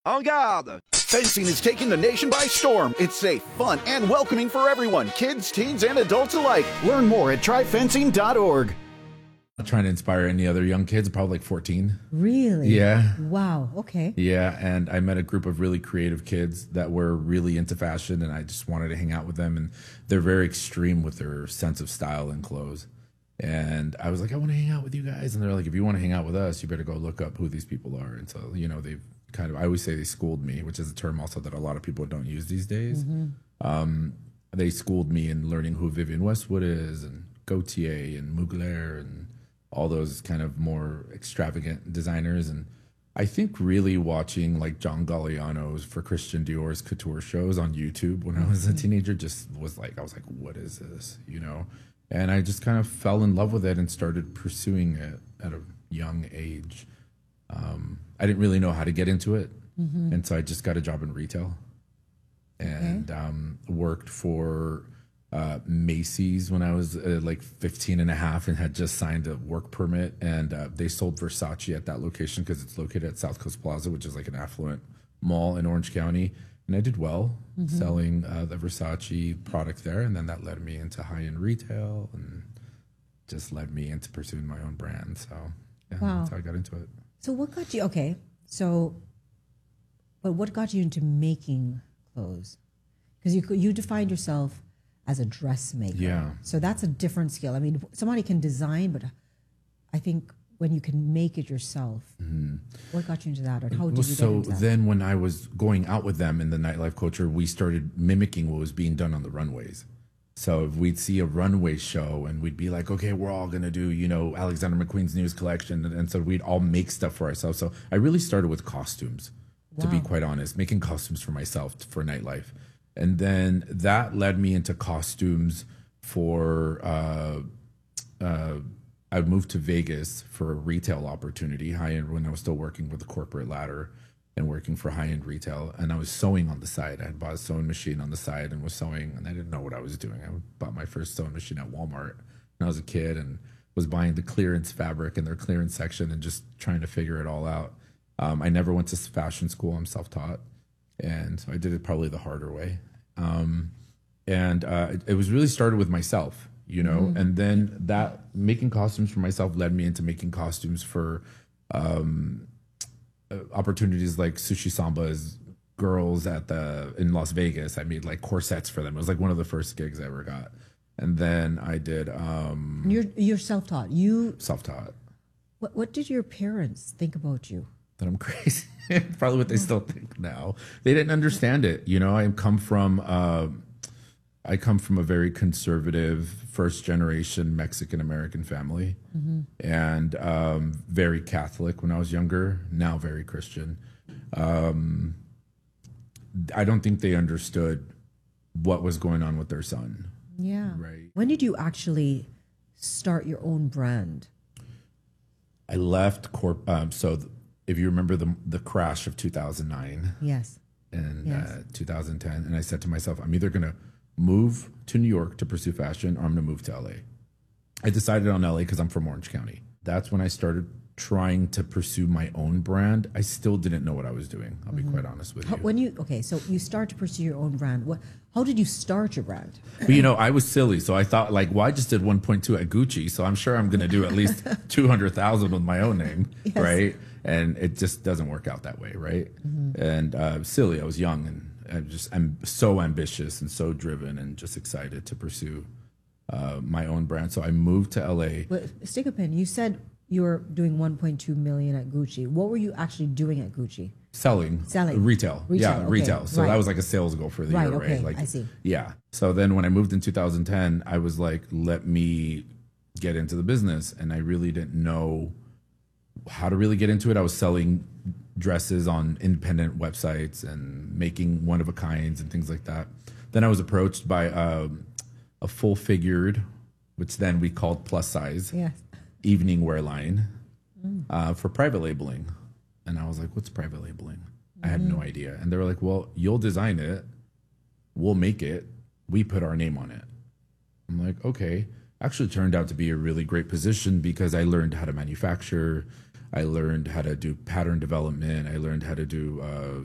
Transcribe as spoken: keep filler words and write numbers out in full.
En garde! Fencing is taking the nation by storm. It's safe, fun, and welcoming for everyone, kids, teens, and adults alike. Learn more at try fencing dot org. Trying to inspire any other young kids, probably like fourteen. Really? Yeah. Wow. Okay. Yeah, and I met a group of really creative kids that were really into fashion, and I just wanted to hang out with them. And they're very extreme with their sense of style and clothes. And I was like, I want to hang out with you guys. And they're like, if you want to hang out with us, you better go look up who these people are. And so, you know, they've kind of, I always say they schooled me, which is a term also that a lot of people don't use these days. Mm-hmm. Um, they schooled me in learning who Vivienne Westwood is, and Gaultier and Mugler and all those kind of more extravagant designers. And I think really watching like John Galliano's for Christian Dior's couture shows on YouTube when I was a teenager just was like, I was like, what is this? You know? And I just kind of fell in love with it and started pursuing it at a young age. Um, I didn't really know how to get into it. Mm-hmm. And so I just got a job in retail and okay. um, worked for uh, Macy's when I was uh, like fifteen and a half and had just signed a work permit. And uh, they sold Versace at that location because it's located at South Coast Plaza, which is like an affluent mall in Orange County. And I did well mm-hmm. selling uh, the Versace product there. And then that led me into high-end retail and just led me into pursuing my own brand. So yeah, wow. That's how I got into it. So what got you, okay, so, but what got you into making clothes? Because you you defined yourself as a dressmaker. Yeah. So that's a different skill. I mean, somebody can design, but I think when you can make it yourself, mm-hmm. what got you into that, or how did you so get into that? Then when I was going out with them in the nightlife culture, we started mimicking what was being done on the runways. So if we'd see a runway show and we'd be like, okay, we're all going to do, you know, Alexander McQueen's newest collection. And, and so we'd all make stuff for ourselves. So I really started with costumes, wow. to be quite honest, making costumes for myself for nightlife. And then that led me into costumes for, uh, uh, I moved to Vegas for a retail opportunity, high-end, when I was still working with the corporate ladder and working for high-end retail. And I was sewing on the side. I had bought a sewing machine on the side and was sewing, and I didn't know what I was doing. I bought my first sewing machine at Walmart when I was a kid and was buying the clearance fabric in their clearance section and just trying to figure it all out. Um, I never went to fashion school. I'm self-taught. And so I did it probably the harder way. Um, and uh, it, it was really started with myself. You know, mm-hmm. and then that making costumes for myself led me into making costumes for um, uh, opportunities like Sushi Samba's girls at the in Las Vegas. I made like corsets for them. It was like one of the first gigs I ever got. And then I did. Um, you're you're self-taught. You self-taught. What what did your parents think about you? That I'm crazy. Probably what they still think now. They didn't understand it. You know, I come from. Uh, I come from a very conservative, first-generation Mexican-American family, mm-hmm. and um, very Catholic when I was younger, now very Christian. Um, I don't think they understood what was going on with their son. Yeah. Right. When did you actually start your own brand? I left corp. Um, so th- if you remember the the crash of two thousand nine. Yes. And yes. Uh, two thousand ten, and I said to myself, I'm either going to move to New York to pursue fashion, or I'm going to move to L A. I decided on L A because I'm from Orange County. That's when I started trying to pursue my own brand. I still didn't know what I was doing. I'll mm-hmm. be quite honest with how, you. When you okay, so you start to pursue your own brand. What? How did you start your brand? But you know, I was silly, so I thought like, well, I just did one point two at Gucci, so I'm sure I'm going to do at least two hundred thousand with my own name, yes. right? And it just doesn't work out that way, right? Mm-hmm. And uh, silly, I was young and. I'm just I'm so ambitious and so driven and just excited to pursue uh, my own brand. So I moved to L A. But stick a pin. You said you were doing one point two million at Gucci. What were you actually doing at Gucci? Selling, selling, retail, retail yeah, okay. retail. So right. that was like a sales goal for the right, year, okay. right? Like, I see. Yeah. So then when I moved in two thousand ten, I was like, let me get into the business, and I really didn't know how to really get into it. I was selling dresses on independent websites and making one of a kinds and things like that. Then I was approached by um, a full figured, which then we called plus size, yes. evening wear line mm. uh, for private labeling. And I was like, what's private labeling? Mm-hmm. I had no idea. And they were like, well, you'll design it. We'll make it. We put our name on it. I'm like, okay. Actually turned out to be a really great position because I learned how to manufacture. I learned how to do pattern development. I learned how to do uh,